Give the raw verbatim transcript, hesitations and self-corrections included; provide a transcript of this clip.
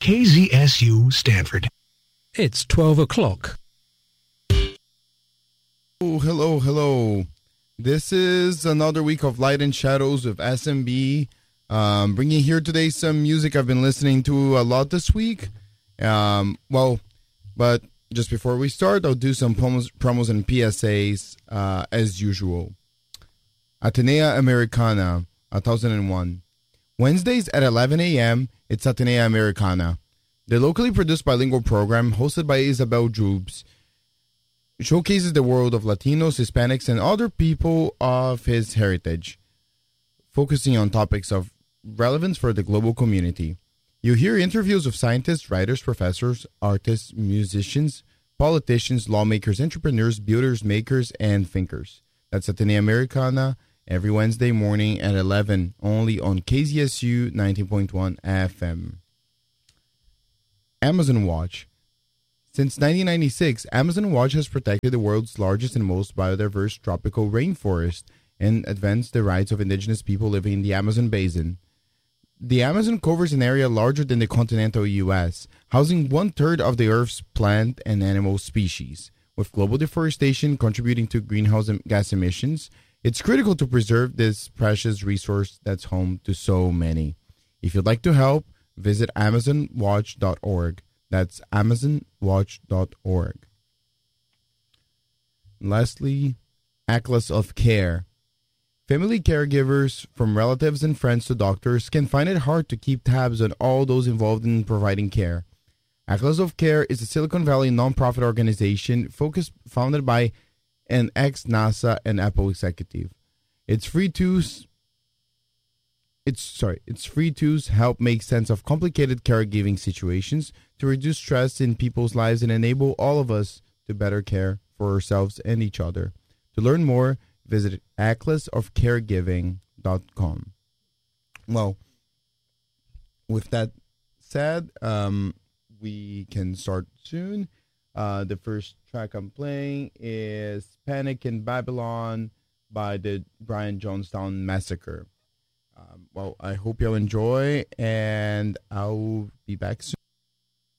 K Z S U Stanford. It's twelve o'clock. Oh, hello, hello. This is another week of Light and Shadows with S M B. Um, bringing here today some music I've been listening to a lot this week. Um, well, but just before we start, I'll do some promos, promos and P S As uh, as usual. Atenea Americana, one thousand one. Wednesdays at eleven a.m., it's Atenea Americana. The locally produced bilingual program, hosted by Isabel Jubes, showcases the world of Latinos, Hispanics, and other people of his heritage, focusing on topics of relevance for the global community. You hear interviews of scientists, writers, professors, artists, musicians, politicians, lawmakers, entrepreneurs, builders, makers, and thinkers. That's Atenea Americana every Wednesday morning at eleven, only on K Z S U ninety point one F M. Amazon Watch. Since nineteen ninety-six, Amazon Watch has protected the world's largest and most biodiverse tropical rainforest and advanced the rights of indigenous people living in the Amazon basin. The Amazon covers an area larger than the continental U S, housing one-third of the Earth's plant and animal species. With global deforestation contributing to greenhouse gas emissions, it's critical to preserve this precious resource that's home to so many. If you'd like to help, visit amazon watch dot org. That's amazon watch dot org. Lastly, Atlas of Care. Family caregivers, from relatives and friends to doctors, can find it hard to keep tabs on all those involved in providing care. Atlas of Care is a Silicon Valley nonprofit organization focused, founded by an ex-NASA and Apple executive. Its free tools, its sorry, its free tools help make sense of complicated caregiving situations to reduce stress in people's lives and enable all of us to better care for ourselves and each other. To learn more, visit atlas of caregiving dot com. Well, with that said, um, we can start soon. Uh, the first track I'm playing is Panic in Babylon by the Brian Jonestown Massacre. Um, well, I hope you'll enjoy, and I'll be back soon.